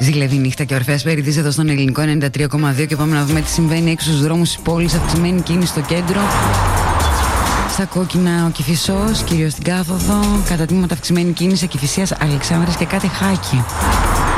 Ζηλεύει νύχτα και ορφέας περιδής εδώ στον ελληνικό 93,2 και πάμε να δούμε τι συμβαίνει έξω στους δρόμους της πόλης. Αυξημένη κίνηση στο κέντρο. Στα κόκκινα ο Κηφισός, κυρίως στην κάθοδο. Κατά τμήματα αυξημένη κίνηση Κηφισίας, Αλεξάνδρας και κάτι Χάκη.